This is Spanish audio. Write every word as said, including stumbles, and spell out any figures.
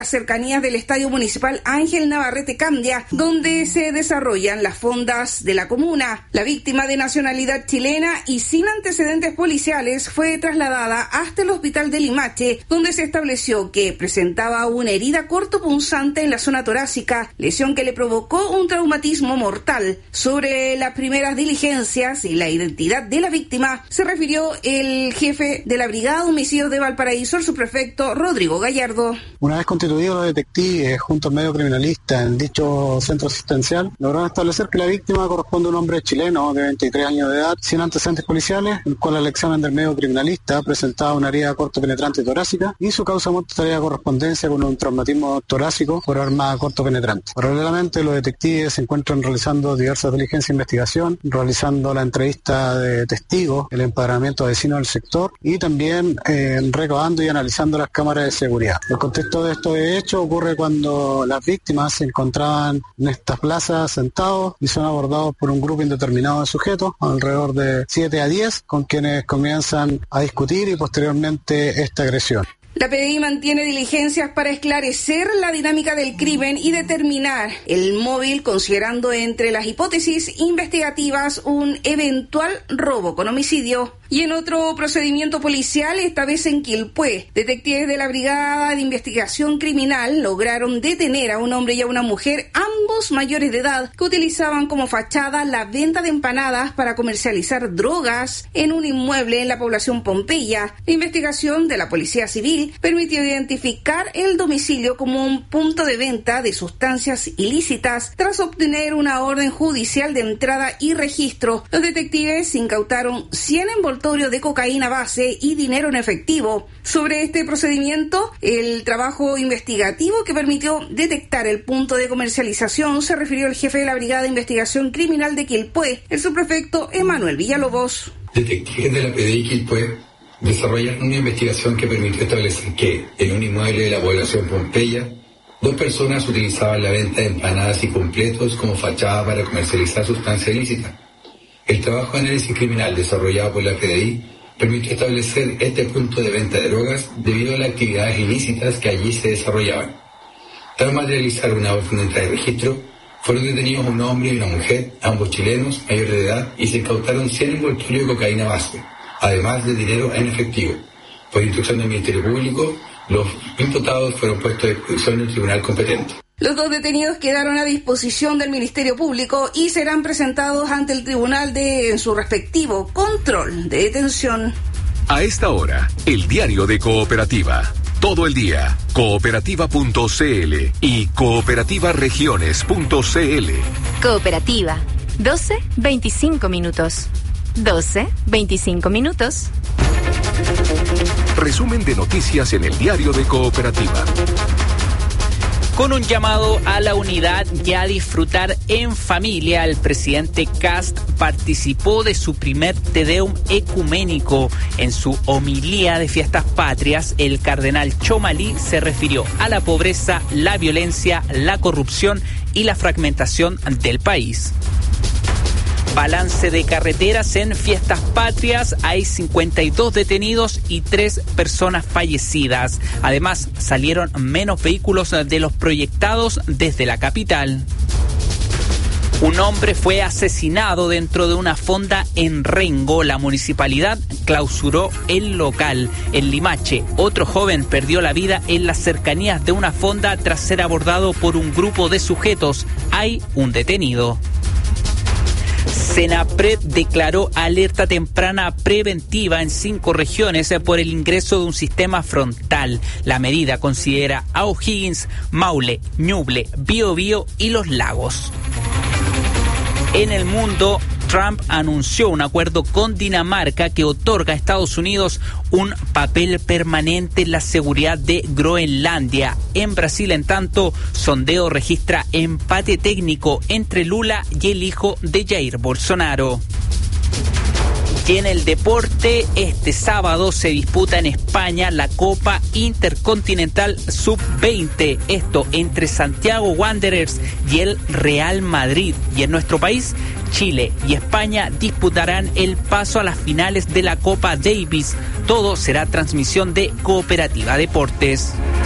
cercanías del Estadio Municipal Ángel Navarrete Candia, donde se desarrollan las fondas de la comuna. La víctima, de nacionalidad chilena y sin antecedentes policiales, fue trasladada hasta el hospital de Limache, donde se estableció que presentaba una herida cortopunzante en la zona torácica, lesión que le provocó un traumatismo mortal. Sobre las primeras diligencias y la identidad de la víctima se refirió el jefe de la Brigada de Homicidios de Valparaíso, el subprefecto Rodrigo Gallardo. Una vez constituidos los detectives junto al medio criminalista en dicho centro asistencial, lograron establecer que la víctima corresponde a un hombre chileno de veintitrés años de edad, sin antecedentes policiales, el cual al examen del medio criminalista presentaba una herida corto penetrante torácica y su causa muerta estaría correspondencia con un traumatismo torácico por arma corto penetrante. Paralelamente, los detectives se encuentran realizando diversas diligencias de investigación, realizando la entrevista de testigos, el empadronamiento de vecinos del sector y también eh, recabando y analizando las cámaras de seguridad. El contexto de esto de hecho ocurre cuando las víctimas se encontraban en estas plazas sentados y son abordados por un grupo indeterminado de sujetos, alrededor de siete a diez, con quienes comienzan a discutir y posteriormente esta agresión. La P D I mantiene diligencias para esclarecer la dinámica del crimen y determinar el móvil, considerando entre las hipótesis investigativas un eventual robo con homicidio. Y en otro procedimiento policial, esta vez en Quilpué, detectives de la Brigada de Investigación Criminal lograron detener a un hombre y a una mujer, ambos mayores de edad, que utilizaban como fachada la venta de empanadas para comercializar drogas en un inmueble en la población Pompeya. La investigación de la Policía Civil permitió identificar el domicilio como un punto de venta de sustancias ilícitas tras obtener una orden judicial de entrada y registro. Los detectives incautaron cien envoltorios de cocaína base y dinero en efectivo. Sobre este procedimiento, el trabajo investigativo que permitió detectar el punto de comercialización se refirió el jefe de la Brigada de Investigación Criminal de Quilpué, el subprefecto Emanuel Villalobos. Detectives de la P D I Quilpué desarrollaron una investigación que permitió establecer que en un inmueble de la población Pompeya, dos personas utilizaban la venta de empanadas y completos como fachada para comercializar sustancias ilícitas. El trabajo de análisis criminal desarrollado por la P D I permitió establecer este punto de venta de drogas debido a las actividades ilícitas que allí se desarrollaban. Tras materializar una orden de entrada y registro, fueron detenidos un hombre y una mujer, ambos chilenos, mayores de edad, y se incautaron cien envoltorios de cocaína base, además de dinero en efectivo. Por instrucción del Ministerio Público, los imputados fueron puestos a disposición del tribunal competente. Los dos detenidos quedaron a disposición del Ministerio Público y serán presentados ante el tribunal de en su respectivo control de detención. A esta hora, el diario de Cooperativa. Todo el día, cooperativa punto c l y cooperativa regiones punto c l. Cooperativa, doce veinticinco minutos. doce veinticinco minutos. Resumen de noticias en el diario de Cooperativa. Con un llamado a la unidad y a disfrutar en familia, el presidente Kast participó de su primer Te Deum ecuménico. En su homilía de Fiestas Patrias, el cardenal Chomalí se refirió a la pobreza, la violencia, la corrupción y la fragmentación del país. Balance de carreteras en Fiestas Patrias, hay cincuenta y dos detenidos y tres personas fallecidas. Además, salieron menos vehículos de los proyectados desde la capital. Un hombre fue asesinado dentro de una fonda en Rengo. La municipalidad clausuró el local. En Limache, otro joven perdió la vida en las cercanías de una fonda tras ser abordado por un grupo de sujetos. Hay un detenido. Senapred declaró alerta temprana preventiva en cinco regiones por el ingreso de un sistema frontal. La medida considera a O'Higgins, Maule, Ñuble, Biobío y Los Lagos. En el mundo, Trump anunció un acuerdo con Dinamarca que otorga a Estados Unidos un papel permanente en la seguridad de Groenlandia. En Brasil, en tanto, sondeo registra empate técnico entre Lula y el hijo de Jair Bolsonaro. Y en el deporte, este sábado se disputa en España la Copa Intercontinental sub veinte. Esto entre Santiago Wanderers y el Real Madrid. Y en nuestro país, Chile y España disputarán el paso a las finales de la Copa Davis. Todo será transmisión de Cooperativa Deportes.